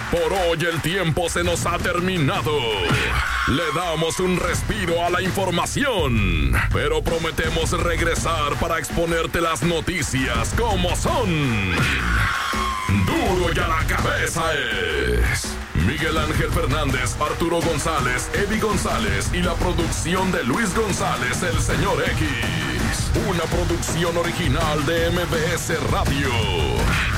Por hoy el tiempo se nos ha terminado. Le damos un respiro a la información, pero prometemos regresar para exponerte las noticias como son. Duro y a la cabeza es Miguel Ángel Fernández, Arturo González, Eddie González y la producción de Luis González, el señor X. Una producción original de MBS Radio.